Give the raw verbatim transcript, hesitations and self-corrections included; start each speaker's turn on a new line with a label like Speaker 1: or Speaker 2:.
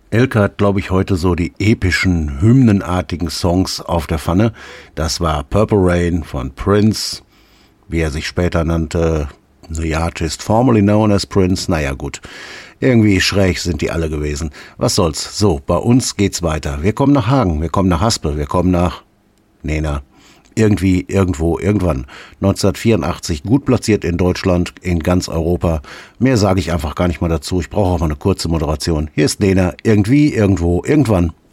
Speaker 1: Elke hat, glaube ich, heute so die epischen, hymnenartigen Songs auf der Pfanne. Das war Purple Rain von Prince, wie er sich später nannte, The Artist formerly known as Prince. Naja gut, irgendwie schräg sind die alle gewesen. Was soll's. So, bei uns geht's weiter. Wir kommen nach Hagen, wir kommen nach Haspel, wir kommen nach Nena. Irgendwie, irgendwo, irgendwann. neunzehnhundertvierundachtzig, gut platziert in Deutschland, in ganz Europa. Mehr sage ich einfach gar nicht mal dazu. Ich brauche auch mal eine kurze Moderation. Hier ist Nena, irgendwie, irgendwo, irgendwann.